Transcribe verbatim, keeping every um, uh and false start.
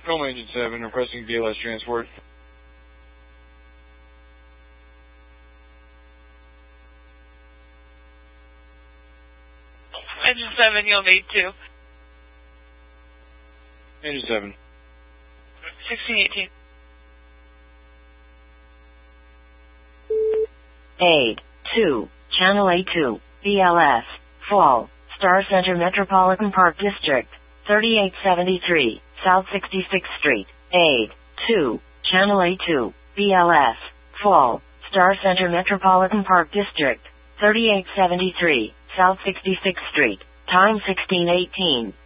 Chrome Agent seven, requesting D L S transport. Engine seven, you'll need two. Engine seven. sixteen eighteen. Aid, two, Channel A two, B L S, Fall, Star Center Metropolitan Park District, thirty-eight seventy-three, South sixty-sixth Street. Aid, two, Channel A two, B L S, Fall, Star Center Metropolitan Park District, thirty-eight seventy-three, South sixty-sixth Street. Time sixteen eighteen.